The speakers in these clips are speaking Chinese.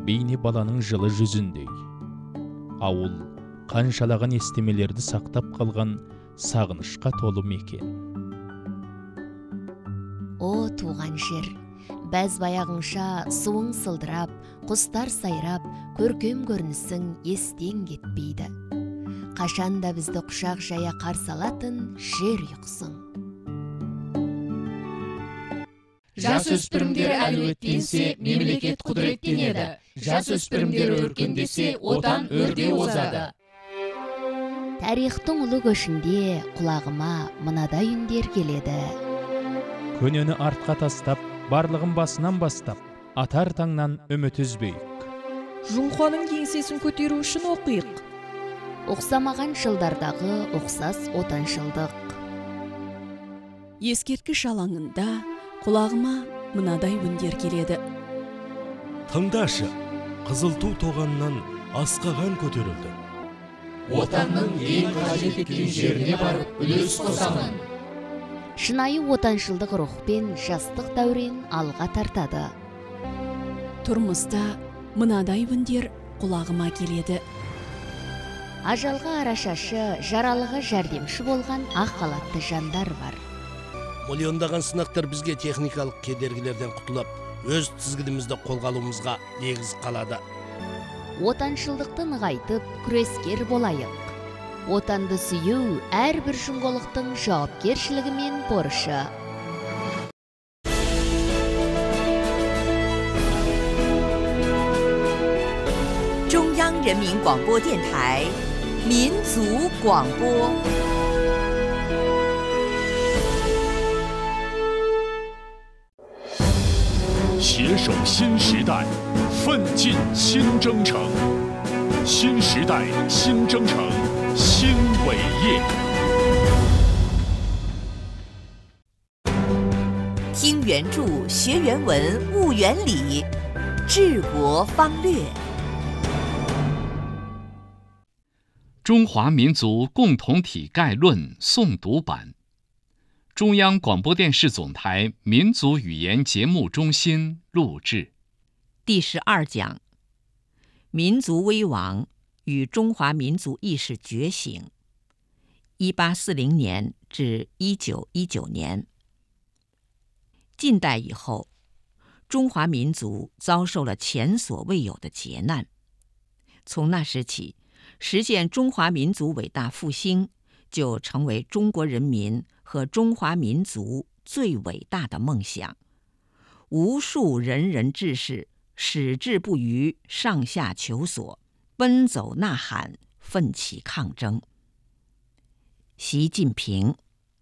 бейне баланың жылы жүзіндей. Ауыл қаншалаған естемелерді сақтап қалған сағынышқа толы мекен. О, туған жер, бәз баяғыңша суың сылдырап, құстар сайрап, көркем көрінісің естен кетпейді. Қашанда бізді құшақ жая қарсы алатын жер ұйқысың. Жас өспірімдер әлеуеттенсе, мемлекет құдіреттенеді. Жас өспірімдер өркендесе, отан өрде озады. Тарихтың ұлы көшінде құлағыма мынадай үндер келеді. Көнені артқа тастап, барлығын басынан бастап, атар таңнан үміт үзбейік. Жұңқаның еңсесін көтеру үшін оқиық. Оқсамаған жылдардағы оқсас отаншылдық. Ескерткіш алаңында құлағыма мынадай үндер келеді. Тыңдашы, қызыл ту тоғаннан асқаған көтерілді. Отанның ең қажет еткен жеріне барып үлес қосамын. Шынайы отаншылдық рухпен жастық дәурен алға тартады. Тұрмыста мынадай үндер құлағыма келеді. Ажалға арашашы, жаралыға жәрдемші болған ақ халатты жандар бар. Миллиондаған сынақтар бізге техникалық кедергілерден құтылып, өз тізгінімізді қолға алуымызға негіз қалады. Отаншылдықты нығайтып, күрескер болайық. Отанды сүю әрбір жұңғылықтың жауапкершілігі мен борышы. 中央人民广播电台民族广播。 携手新时代，奋进新征程。新时代，新征程，新伟业。 听原著，学原文，悟原理，治国方略。 中华民族共同体概论诵读版，中央广播电视总台民族语言节目中心录制。 第12讲：民族危亡与中华民族意识觉醒。1840年至1919年。近代以后，中华民族遭受了前所未有的劫难。从那时起，实现中华民族伟大复兴就成为中国人民和中华民族最伟大的梦想。无数仁人志士矢志不渝，上下求索，奔走呐喊，奋起抗争。习近平。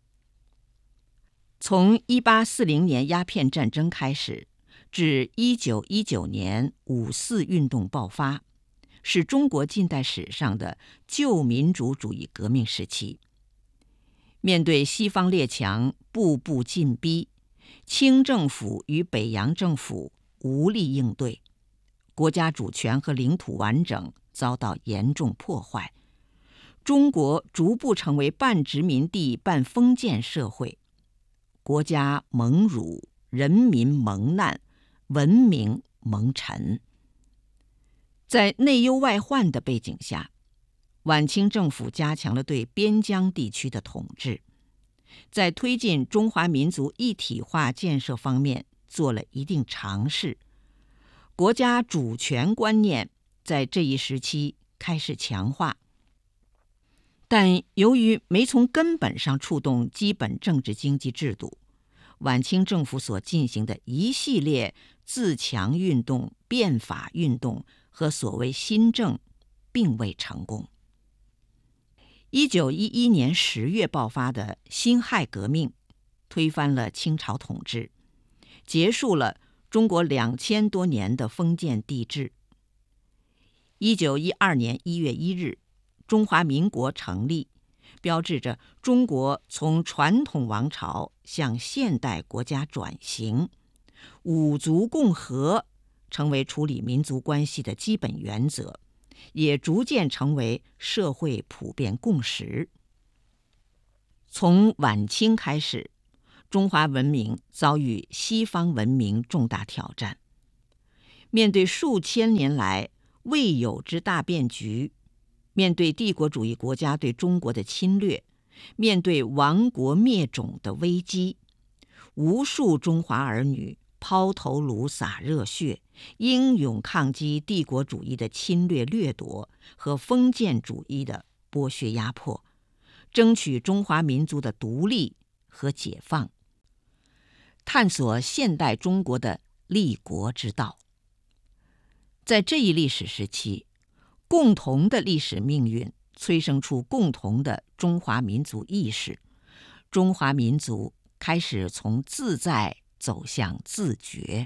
从1840年鸦片战争开始，至1919年五四运动爆发，是中国近代史上的旧民主主义革命时期。面对西方列强步步进逼，清政府与北洋政府无力应对，国家主权和领土完整遭到严重破坏，中国逐步成为半殖民地半封建社会，国家蒙辱，人民蒙难，文明蒙尘。在内忧外患的背景下，晚清政府加强了对边疆地区的统治，在推进中华民族一体化建设方面做了一定尝试。国家主权观念在这一时期开始强化，但由于没从根本上触动基本政治经济制度，晚清政府所进行的一系列自强运动、变法运动和所谓新政并未成功。1911年10月爆发的辛亥革命，推翻了清朝统治，结束了中国2000多年的封建帝制。1912年1月1日，中华民国成立，标志着中国从传统王朝向现代国家转型，五族共和成为处理民族关系的基本原则，也逐渐成为社会普遍共识。从晚清开始，中华文明遭遇西方文明重大挑战。 面对数千年来未有之大变局，面对帝国主义国家对中国的侵略，面对亡国灭种的危机，无数中华儿女抛头颅洒热血，英勇抗击帝国主义的侵略掠夺和封建主义的剥削压迫，争取中华民族的独立和解放，探索现代中国的立国之道。在这一历史时期，共同的历史命运催生出共同的中华民族意识，中华民族开始从自在走向自觉。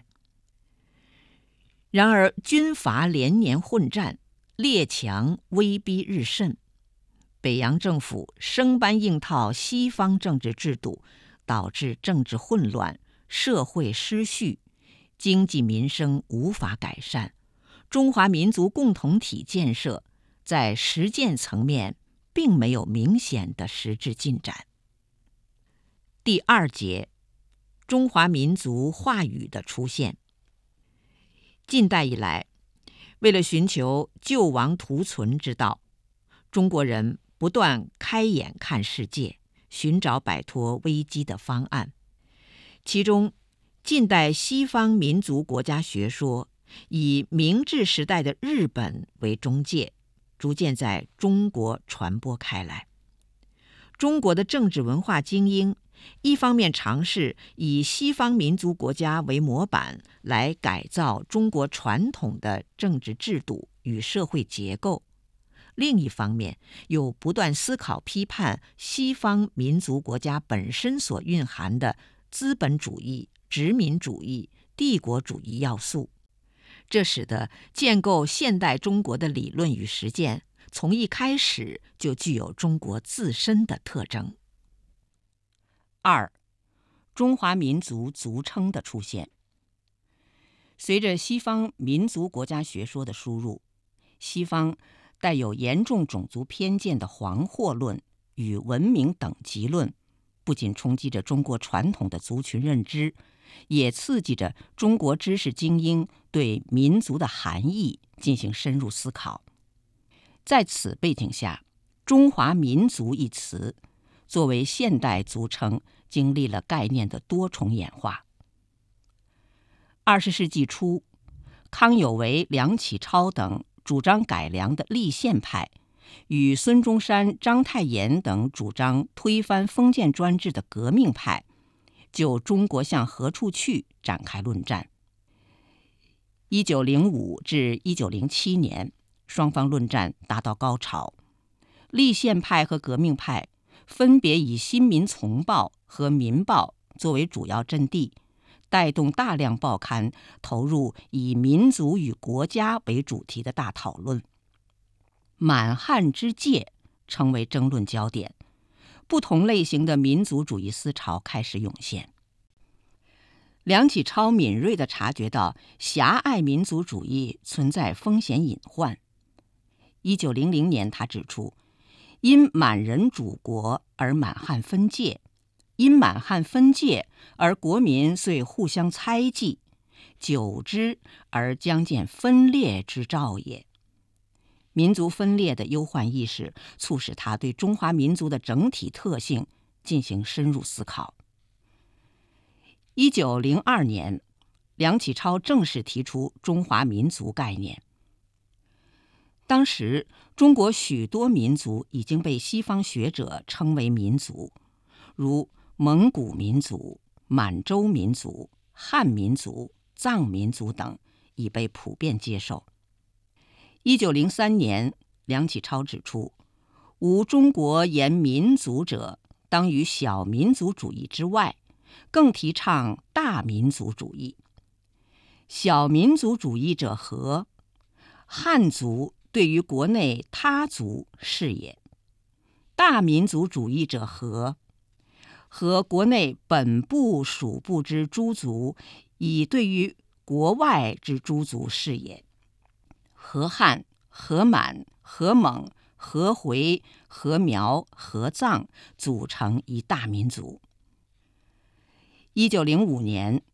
然而军阀连年混战，列强威逼日甚，北洋政府生搬硬套西方政治制度，导致政治混乱，社会失序，经济民生无法改善，中华民族共同体建设在实践层面并没有明显的实质进展。第二节，中华民族话语的出现。近代以来，为了寻求救亡图存之道，中国人不断开眼看世界，寻找摆脱危机的方案。其中，近代西方民族国家学说以明治时代的日本为中介，逐渐在中国传播开来。中国的政治文化精英一方面尝试以西方民族国家为模板来改造中国传统的政治制度与社会结构，另一方面又不断思考批判西方民族国家本身所蕴含的资本主义、殖民主义、帝国主义要素。这使得建构现代中国的理论与实践从一开始就具有中国自身的特征。二、中华民族族称的出现。随着西方民族国家学说的输入，西方带有严重种族偏见的黄祸论与文明等级论，不仅冲击着中国传统的族群认知，也刺激着中国知识精英对民族的含义进行深入思考。在此背景下，中华民族一词作为现代族称，经历了概念的多重演化。20世纪初，康有为、梁启超等主张改良的立宪派，与孙中山、章太炎等主张推翻封建专制的革命派，就中国向何处去展开论战。1905至1907年，双方论战达到高潮。立宪派和革命派分别以《新民丛报》和《民报》作为主要阵地，带动大量报刊投入以民族与国家为主题的大讨论。满汉之界成为争论焦点，不同类型的民族主义思潮开始涌现。梁启超敏锐地察觉到狭隘民族主义存在风险隐患。1900年，他指出，因满人主国而满汉分界，因满汉分界而国民遂互相猜忌，久之而将见分裂之兆也。民族分裂的忧患意识促使他对中华民族的整体特性进行深入思考。1902年，梁启超正式提出中华民族概念。当时，中国许多民族已经被西方学者称为民族，如蒙古民族、满洲民族、汉民族、藏民族等已被普遍接受。1903年，梁启超指出，吾中国言民族者，当于小民族主义之外，更提倡大民族主义。小民族主义者何？汉族对于国内他族是也。大民族主义者何？和国内本部属部之诸族，以对于国外之诸族是也。河汉、河满、河蒙、河回、河苗、河藏组成一大民族。1905年，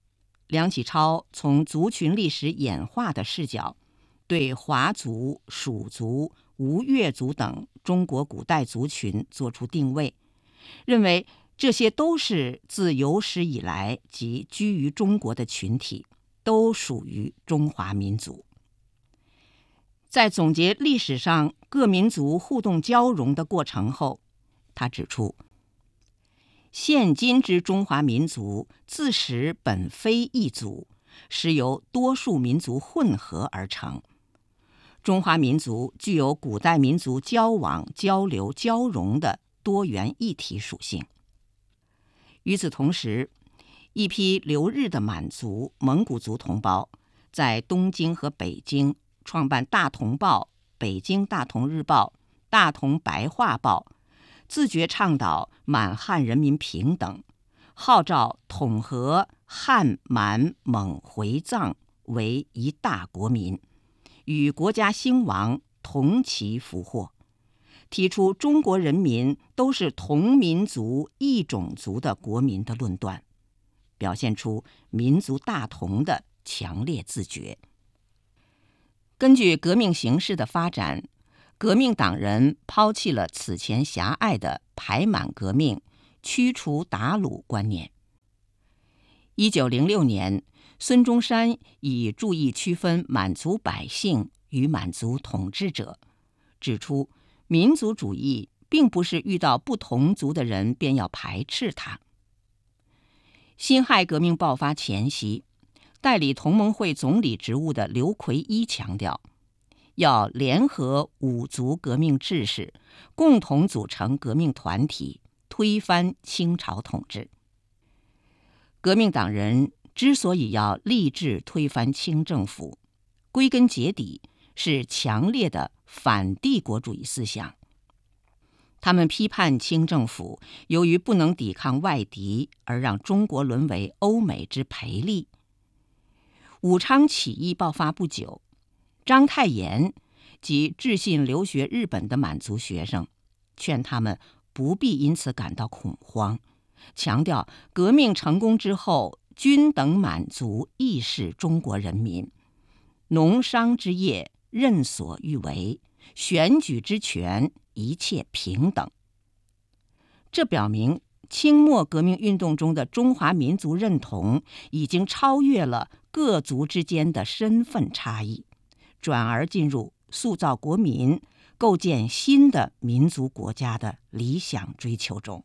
梁启超从族群历史演化的视角，对华族、蜀族、吴越族等中国古代族群作出定位，认为这些都是自有史以来即居于中国的群体，都属于中华民族。在总结历史上各民族互动交融的过程后，他指出，现今之中华民族自始本非一族，实由多数民族混合而成。中华民族具有古代民族交往、交流、交融的多元一体属性。与此同时，一批留日的满族、蒙古族同胞在东京和北京创办大同报、北京大同日报、大同白话报，自觉倡导满汉人民平等，号召统合汉、满、蒙、回、藏为一大国民，与国家兴亡同其福祸，提出中国人民都是同民族异种族的国民的论断，表现出民族大同的强烈自觉。根据革命形势的发展，革命党人抛弃了此前狭隘的排满革命、驱除鞑虏观念。1906年，孙中山以注意区分满族百姓与满族统治者，指出民族主义并不是遇到不同族的人便要排斥他。辛亥革命爆发前夕，代理同盟会总理职务的刘奎一强调，要联合五族革命志士，共同组成革命团体，推翻清朝统治。革命党人之所以要立志推翻清政府，归根结底是强烈的反帝国主义思想。他们批判清政府由于不能抵抗外敌，而让中国沦为欧美之陪力。武昌起义爆发不久，章太炎及致信留学日本的满族学生，劝他们不必因此感到恐慌，强调革命成功之后，均等满族亦是中国人民，农商之业任所欲为，选举之权一切平等。这表明清末革命运动中的中华民族认同已经超越了各族之间的身份差异，转而进入塑造国民、构建新的民族国家的理想追求中。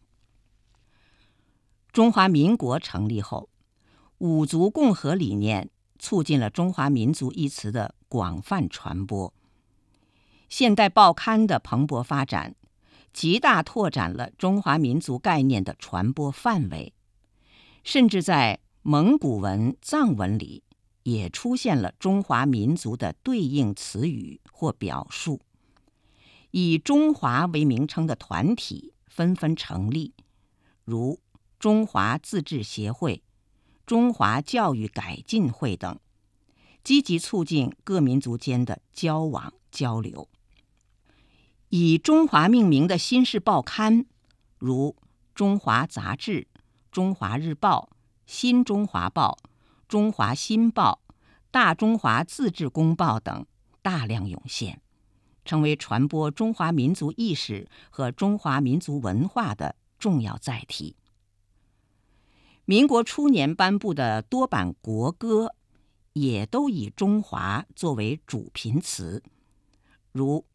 中华民国成立后，五族共和理念促进了中华民族一词的广泛传播。现代报刊的蓬勃发展，极大拓展了中华民族概念的传播范围，甚至在蒙古文、藏文里也出现了中华民族的对应词语或表述。以中华为名称的团体纷纷成立，如中华自治协会、中华教育改进会等，积极促进各民族间的交往交流。以中华命名的新式报刊，如中华杂志、中华日报、新中华报、中华新报、大中华自治公报等大量涌现，成为传播中华民族意识和中华民族文化的重要载体。民国初年颁布的多版国歌也都以中华作为主频词，如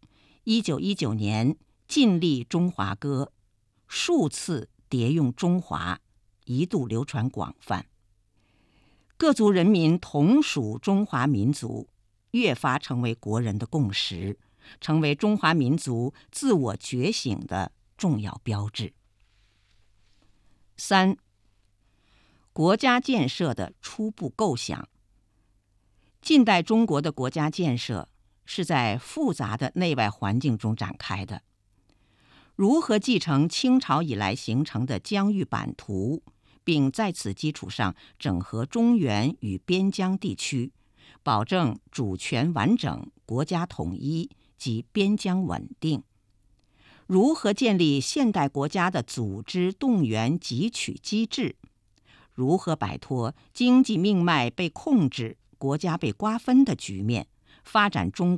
1919年禁立中华歌，数次迭用中华，一度流传广泛。各族人民同属中华民族，越发成为国人的共识，成为中华民族自我觉醒的重要标志。3. 国家建设的初步构想。近代中国的国家建设是在复杂的内外环境中展开的。如何继承清朝以来形成的疆域版图，并在此基础上整合中原与边疆地区，保证主权完整、国家统一及边疆稳定？如何建立现代国家的组织、动员、汲取机制？ 如何摆脱经济命脉被控制、国家被瓜分的局面，发展中国